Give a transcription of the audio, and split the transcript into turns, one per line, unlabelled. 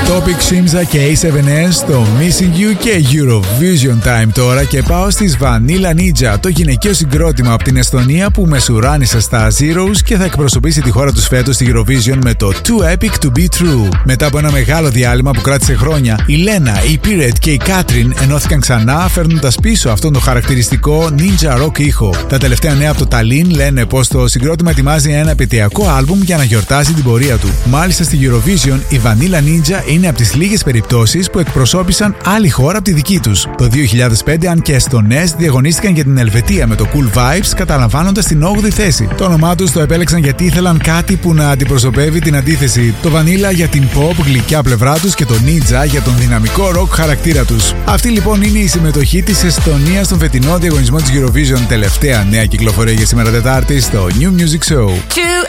Topic, Shimza και A7S στο Missing You και Eurovision Time τώρα και πάω στις Vanilla Ninja, το γυναικείο συγκρότημα από την Εστονία που μεσουράνισε στα Zeros και θα εκπροσωπήσει τη χώρα τους φέτος στη Eurovision με το Too Epic to Be True. Μετά από ένα μεγάλο διάλειμμα που κράτησε χρόνια, η Lena, η Piret και η Katrin ενώθηκαν ξανά φέρνοντας πίσω αυτόν τον χαρακτηριστικό ninja rock ήχο. Τα τελευταία νέα από το Tallinn λένε πως το συγκρότημα ετοιμάζει ένα επαιτειακό άλμπουμ για να γιορτάσει την πορεία του. Μάλιστα στη Eurovision η Vanilla Ninja είναι από τις λίγες περιπτώσεις που εκπροσώπησαν άλλη χώρα από τη δική τους. Το 2005, αν και Εστονές διαγωνίστηκαν για την Ελβετία με το Cool Vibes, καταλαμβάνοντας την 8η θέση. Το όνομά τους το επέλεξαν γιατί ήθελαν κάτι που να αντιπροσωπεύει την αντίθεση. Το Vanilla για την pop γλυκιά πλευρά τους και το Ninja για τον δυναμικό rock χαρακτήρα τους. Αυτή λοιπόν είναι η συμμετοχή της Εστονίας στον φετινό διαγωνισμό της Eurovision. Τελευταία νέα κυκλοφορία για σήμερα Τετάρτη στο New Music Show.